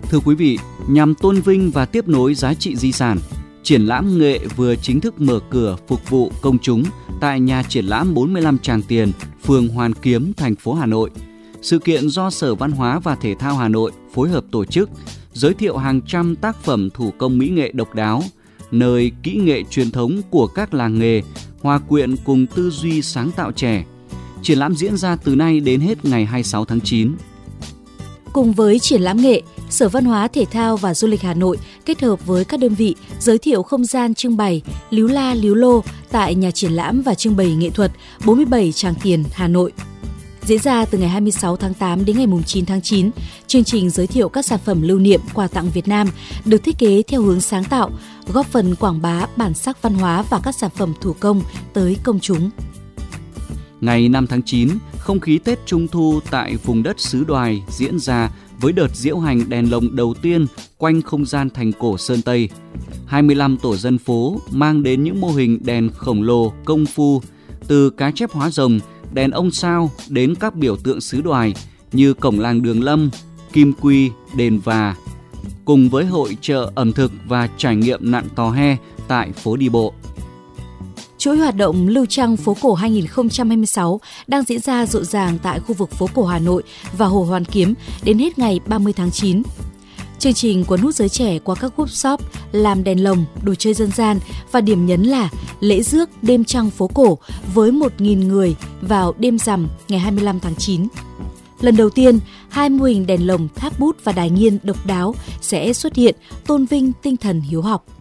Thưa quý vị, nhằm tôn vinh và tiếp nối giá trị di sản, triển lãm nghệ vừa chính thức mở cửa phục vụ công chúng tại nhà triển lãm 45 Tràng Tiền, phường Hoàn Kiếm, thành phố Hà Nội. Sự kiện do Sở Văn hóa và Thể thao Hà Nội phối hợp tổ chức, giới thiệu hàng trăm tác phẩm thủ công mỹ nghệ độc đáo, nơi kỹ nghệ truyền thống của các làng nghề hòa quyện cùng tư duy sáng tạo trẻ. Triển lãm diễn ra từ nay đến hết ngày 26 tháng 9. Cùng với triển lãm nghệ, Sở Văn hóa, Thể thao và Du lịch Hà Nội kết hợp với các đơn vị giới thiệu không gian trưng bày Líu La Líu Lô tại nhà triển lãm và trưng bày nghệ thuật 47 Tràng Tiền, Hà Nội. Diễn ra từ ngày 26 tháng 8 đến ngày 9 tháng 9, chương trình giới thiệu các sản phẩm lưu niệm quà tặng Việt Nam được thiết kế theo hướng sáng tạo, góp phần quảng bá bản sắc văn hóa và các sản phẩm thủ công tới công chúng. Ngày 5 tháng 9, không khí Tết Trung thu tại vùng đất xứ Đoài diễn ra với đợt diễu hành đèn lồng đầu tiên quanh không gian thành cổ Sơn Tây. 25 tổ dân phố mang đến những mô hình đèn khổng lồ công phu, từ cá chép hóa rồng, đèn ông sao đến các biểu tượng xứ Đoài như cổng làng Đường Lâm, Kim Quy, đền Và, cùng với hội chợ ẩm thực và trải nghiệm nặn tò he tại phố đi bộ. Chuỗi hoạt động Lưu Trăng Phố Cổ 2026 đang diễn ra rộn ràng tại khu vực phố cổ Hà Nội và Hồ Hoàn Kiếm đến hết ngày 30 tháng 9. Chương trình cuốn hút giới trẻ qua các workshop làm đèn lồng, đồ chơi dân gian và điểm nhấn là lễ rước đêm trăng phố cổ với 1.000 người vào đêm rằm ngày 25 tháng 9. Lần đầu tiên, 2 mô hình đèn lồng, tháp bút và đài nghiên độc đáo sẽ xuất hiện tôn vinh tinh thần hiếu học.